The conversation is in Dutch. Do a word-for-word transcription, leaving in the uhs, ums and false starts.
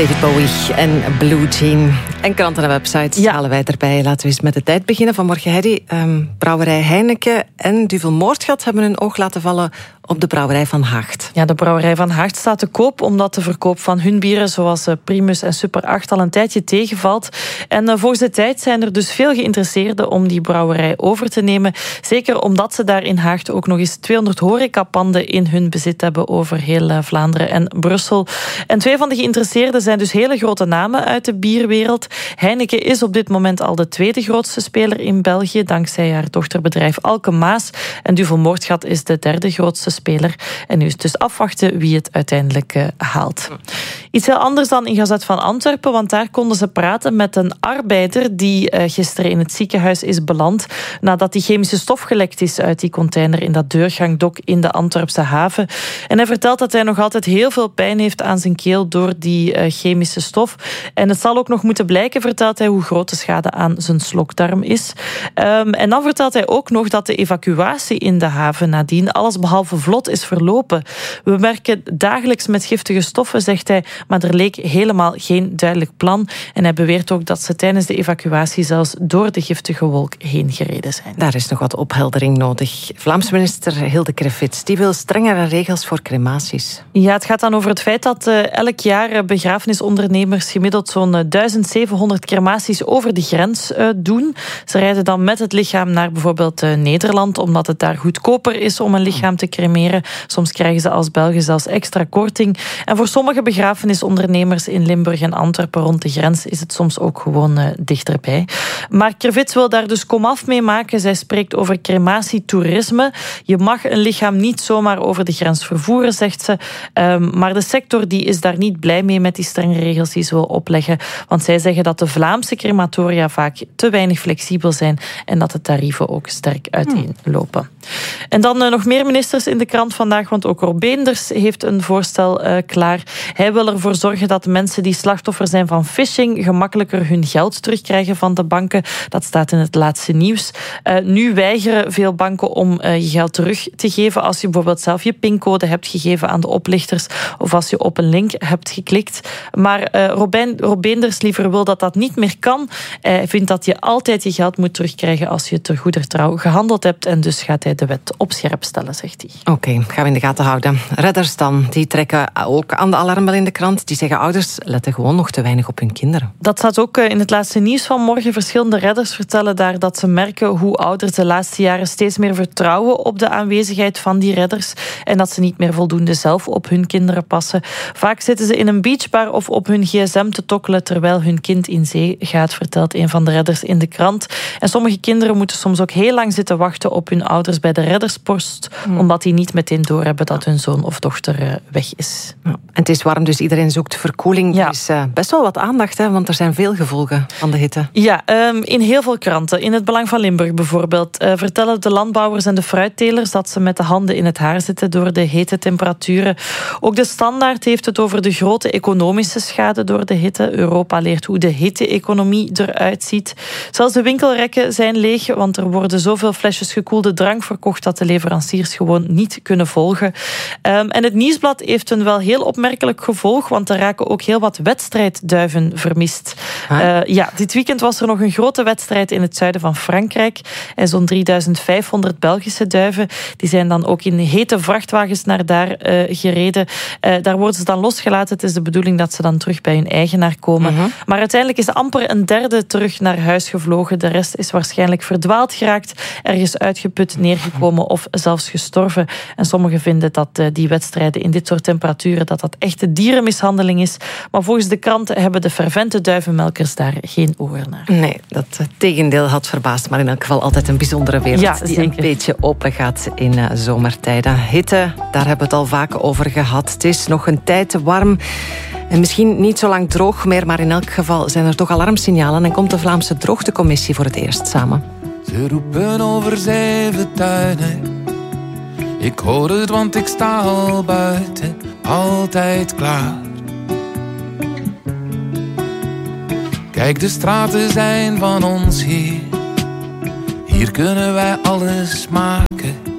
David Bowie en Blue Jean. En kranten en websites ja. halen wij erbij. Laten we eens met de tijd beginnen. Vanmorgen, Hedy. Um, brouwerij Heineken en Duvel Moordgat hebben hun oog laten vallen op de brouwerij Van Haagt. Ja, de brouwerij Van Haagt staat te koop omdat de verkoop van hun bieren zoals Primus en Super acht al een tijdje tegenvalt. En uh, volgens de tijd zijn er dus veel geïnteresseerden om die brouwerij over te nemen. Zeker omdat ze daar in Haagt ook nog eens tweehonderd horecapanden in hun bezit hebben over heel uh, Vlaanderen en Brussel. En twee van de geïnteresseerden zijn dus hele grote namen uit de bierwereld. Heineken is op dit moment al de tweede grootste speler in België, dankzij haar dochterbedrijf Alke Maas. En Duvel Moordgat is de derde grootste speler. En nu is het dus afwachten wie het uiteindelijk uh, haalt. Iets heel anders dan in Gazet van Antwerpen, want daar konden ze praten met een arbeider die uh, gisteren in het ziekenhuis is beland nadat die chemische stof gelekt is uit die container in dat deurgangdok in de Antwerpse haven. En hij vertelt dat hij nog altijd heel veel pijn heeft aan zijn keel door die uh, chemische stof. En het zal ook nog moeten blijken, vertelt hij, hoe groot de schade aan zijn slokdarm is. Um, en dan vertelt hij ook nog dat de evacuatie in de haven nadien allesbehalve vlot is verlopen. We werken dagelijks met giftige stoffen, zegt hij, maar er leek helemaal geen duidelijk plan. En hij beweert ook dat ze tijdens de evacuatie zelfs door de giftige wolk heen gereden zijn. Daar is nog wat opheldering nodig. Vlaams minister Hilde Krevits, die wil strengere regels voor crematies. Ja, het gaat dan over het feit dat uh, elk jaar begrafenisondernemers gemiddeld zo'n duizend zevenhonderd crematies over de grens uh, doen. Ze rijden dan met het lichaam naar bijvoorbeeld uh, Nederland, omdat het daar goedkoper is om een lichaam te cremeren. Soms krijgen ze als Belgen zelfs extra korting. En voor sommige begrafenisondernemers in Limburg en Antwerpen rond de grens is het soms ook gewoon uh, dichterbij. Maar Krevits wil daar dus komaf mee maken. Zij spreekt over crematietoerisme. Je mag een lichaam niet zomaar over de grens vervoeren, zegt ze. Um, maar de sector die is daar niet blij mee met die strenge regels die ze wil opleggen. Want zij zeggen dat de Vlaamse crematoria vaak te weinig flexibel zijn en dat de tarieven ook sterk uiteenlopen. En dan uh, nog meer ministers in de krant vandaag, want ook Rob Beenders heeft een voorstel uh, klaar. Hij wil ervoor zorgen dat mensen die slachtoffer zijn van phishing gemakkelijker hun geld terugkrijgen van de banken. Dat staat in het laatste nieuws. Uh, nu weigeren veel banken om uh, je geld terug te geven als je bijvoorbeeld zelf je pincode hebt gegeven aan de oplichters of als je op een link hebt geklikt. Maar uh, Robijn, Rob Beenders liever wil dat dat niet meer kan. Hij vindt dat je altijd je geld moet terugkrijgen als je ter goeder trouw gehandeld hebt en dus gaat hij de wet op scherp stellen, zegt hij. Oké, okay, gaan we in de gaten houden. Redders dan, die trekken ook aan de alarmbel in de krant. Die zeggen ouders letten gewoon nog te weinig op hun kinderen. Dat staat ook in het laatste nieuws van morgen. Verschillende redders vertellen daar dat ze merken hoe ouders de laatste jaren steeds meer vertrouwen op de aanwezigheid van die redders en dat ze niet meer voldoende zelf op hun kinderen passen. Vaak zitten ze in een beachbar of op hun gsm te tokkelen terwijl hun kind in zee gaat, vertelt een van de redders in de krant. En sommige kinderen moeten soms ook heel lang zitten wachten op hun ouders bij de redderspost, hmm. omdat die niet meteen doorhebben dat hun zoon of dochter weg is. Ja. En het is warm, dus iedereen zoekt verkoeling. Ja. Er is uh, best wel wat aandacht, hè, want er zijn veel gevolgen van de hitte. Ja, um, in heel veel kranten. In het Belang van Limburg bijvoorbeeld uh, vertellen de landbouwers en de fruittelers dat ze met de handen in het haar zitten door de hete temperaturen. Ook de Standaard heeft het over de grote economische schade door de hitte. Europa leert hoe de hitte-economie eruit ziet. Zelfs de winkelrekken zijn leeg, want er worden zoveel flesjes gekoelde drank verkocht dat de leveranciers gewoon niet kunnen volgen. Um, en het Nieuwsblad heeft een wel heel opmerkelijk gevolg, want er raken ook heel wat wedstrijdduiven vermist. Uh, ja, dit weekend was er nog een grote wedstrijd in het zuiden van Frankrijk. En zo'n drieduizend vijfhonderd Belgische duiven, die zijn dan ook in hete vrachtwagens naar daar uh, gereden. Uh, daar worden ze dan losgelaten. Het is de bedoeling dat ze dan terug bij hun eigenaar komen. Uh-huh. Maar uiteindelijk is amper een derde terug naar huis gevlogen. De rest is waarschijnlijk verdwaald geraakt, ergens uitgeput neergekomen of zelfs gestorven. En sommigen vinden dat uh, die wedstrijden in dit soort temperaturen dat dat echte dierenmishandeling is. Maar volgens de kranten hebben de fervente duivenmelkers daar geen oor naar. Nee, dat uh, tegendeel had verbaasd. Maar in elk geval altijd een bijzondere wereld ja, die een beetje open gaat in uh, zomertijden. Hitte, daar hebben we het al vaak over gehad. Het is nog een tijd te warm. En misschien niet zo lang droog meer, maar in elk geval zijn er toch alarmsignalen en komt de Vlaamse Droogtecommissie voor het eerst samen. Ze roepen over zeven tuinen. Ik hoor het, want ik sta al buiten, altijd klaar. Kijk, de straten zijn van ons hier. Hier kunnen wij alles maken.